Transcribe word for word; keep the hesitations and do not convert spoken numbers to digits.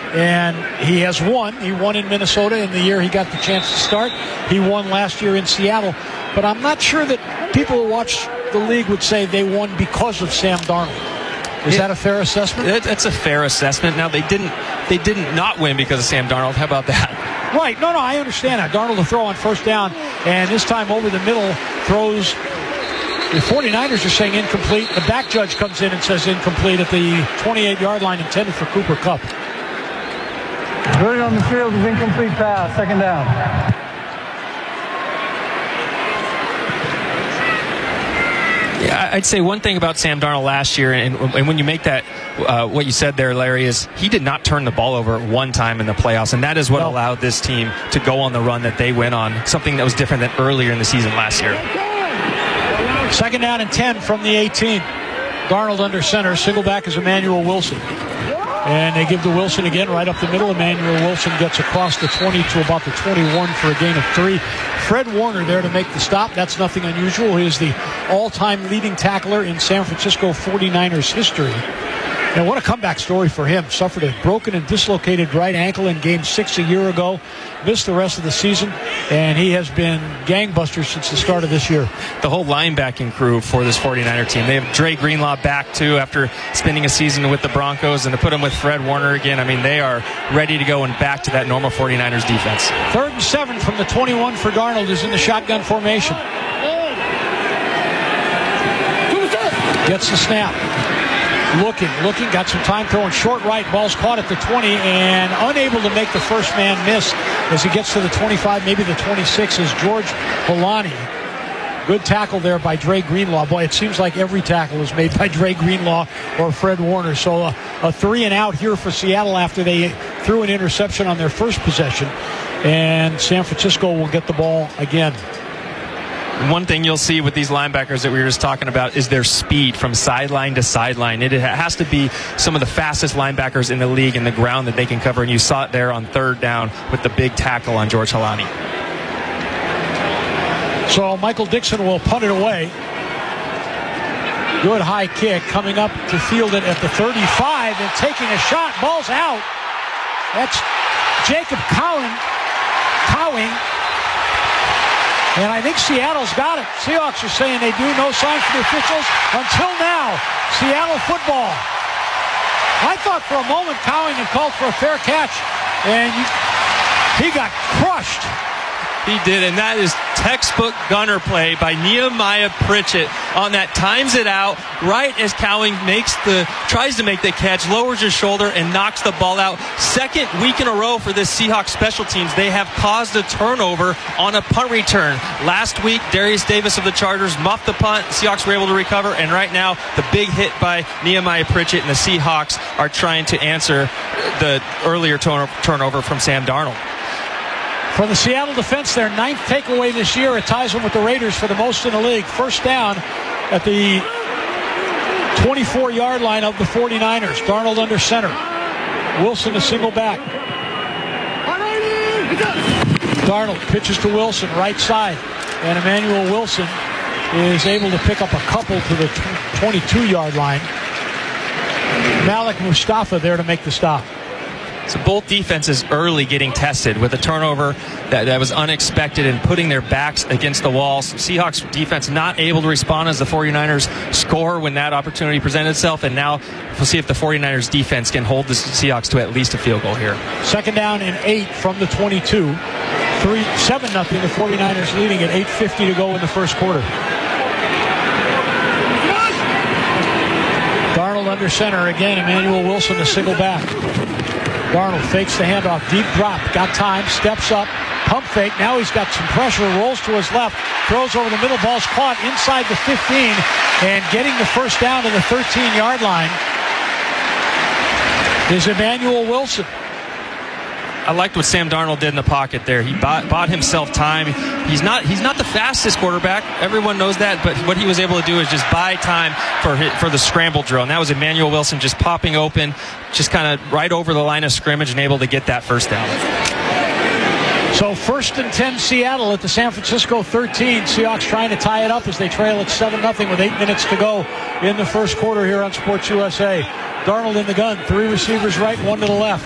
and he has won. He won in Minnesota in the year he got the chance to start. He won last year in Seattle. But I'm not sure that people who watch the league would say they won because of Sam Darnold. Is it, that a fair assessment? It, it's a fair assessment. Now, they didn't they didn't not win because of Sam Darnold. How about that? Right. No, no, I understand that. Darnold to throw on first down, and this time over the middle throws. The 49ers are saying incomplete. The back judge comes in and says incomplete at the twenty-eight-yard line, intended for Cooper Kupp. Put it on the field is incomplete pass, second down. Yeah, I'd say one thing about Sam Darnold last year, and, and when you make that, uh, what you said there, Larry, is he did not turn the ball over one time in the playoffs, and that is what no. allowed this team to go on the run that they went on, something that was different than earlier in the season last year. Second down and ten from the eighteen. Darnold under center. Single back is Emmanuel Wilson. And they give to Wilson again right up the middle. Emmanuel Wilson gets across the twenty to about the twenty-one for a gain of three. Fred Warner there to make the stop. That's nothing unusual. He is the all-time leading tackler in San Francisco 49ers history. And what a comeback story for him. Suffered a broken and dislocated right ankle in game six a year ago. Missed the rest of the season. And he has been gangbusters since the start of this year. The whole linebacking crew for this 49er team. They have Dre Greenlaw back, too, after spending a season with the Broncos. And to put him with Fred Warner again, I mean, they are ready to go and back to that normal 49ers defense. Third and seven from the twenty-one for Darnold is in the shotgun formation. Gets the snap. Looking, looking, got some time throwing short right. Ball's caught at the twenty and unable to make the first man miss as he gets to the twenty-five, maybe the twenty-six is George Holani. Good tackle there by Dre Greenlaw. Boy, it seems like every tackle is made by Dre Greenlaw or Fred Warner. So a, a three and out here for Seattle after they threw an interception on their first possession. And San Francisco will get the ball again. One thing you'll see with these linebackers that we were just talking about is their speed from sideline to sideline. It has to be some of the fastest linebackers in the league in the ground that they can cover, and you saw it there on third down with the big tackle on George Holani. So Michael Dixon will punt it away. Good high kick coming up to field it at the thirty-five and taking a shot. Ball's out. That's Jacob Cowing. Cowing. And I think Seattle's got it. Seahawks are saying they do. No sign from the officials until now. Seattle football. I thought for a moment Cowing had called for a fair catch, and he got crushed. He did, and that is textbook gunner play by Nehemiah Pritchett on that. Times it out right as Cowing makes the tries to make the catch, lowers his shoulder, and knocks the ball out. Second week in a row for this Seahawks special teams. They have caused a turnover on a punt return. Last week, Darius Davis of the Chargers muffed the punt. The Seahawks were able to recover, and right now, the big hit by Nehemiah Pritchett, and the Seahawks are trying to answer the earlier turn- turnover from Sam Darnold. For the Seattle defense, their ninth takeaway this year. It ties them with the Raiders for the most in the league. First down at the twenty-four-yard line of the 49ers. Darnold under center. Wilson a single back. Darnold pitches to Wilson, right side. And Emmanuel Wilson is able to pick up a couple to the twenty-two-yard line. Malik Mustafa there to make the stop. So both defenses early getting tested with a turnover that, that was unexpected and putting their backs against the walls. Seahawks defense not able to respond as the 49ers score when that opportunity presented itself. And now we'll see if the 49ers defense can hold the Seahawks to at least a field goal here. Second down and eight from the twenty-two. Three, seven nothing. The 49ers leading at eight fifty to go in the first quarter. Darnold under center again. Emmanuel Wilson a single back. Darnold fakes the handoff, deep drop, got time, steps up, pump fake. Now he's got some pressure, rolls to his left, throws over the middle, ball's caught inside the fifteen, and getting the first down to the thirteen-yard line is Emmanuel Wilson. I liked what Sam Darnold did in the pocket there. He bought, bought himself time. He's not he's not the fastest quarterback. Everyone knows that. But what he was able to do is just buy time for his, for the scramble drill. And that was Emmanuel Wilson just popping open, just kind of right over the line of scrimmage and able to get that first down. So first and ten Seattle at the San Francisco thirteen. Seahawks trying to tie it up as they trail at seven nothing with eight minutes to go in the first quarter here on Sports U S A. Darnold in the gun. Three receivers right, one to the left.